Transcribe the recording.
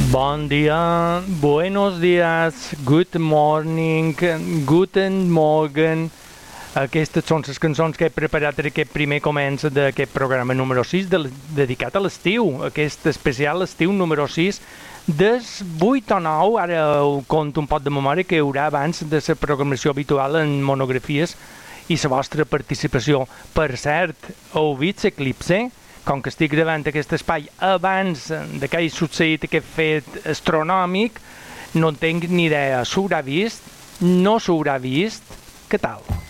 Bon dia, buenos días, good morning, guten morgen. Aquestes són les cançons que he preparat per aquest primer començ d'aquest programa número 6 dedicat a l'estiu, aquest especial estiu número 6 des 8 o 9, ara ho conto un poc de memòria, que hi haurà abans de la programació habitual en monografies i la vostra participació. Per cert, heu vist l'eclipse? Com que estic davant d'aquest espai abans de que hagi succeït aquest fet astronòmic, no en tinc ni idea. S'haurà vist? No s'haurà vist? Què tal?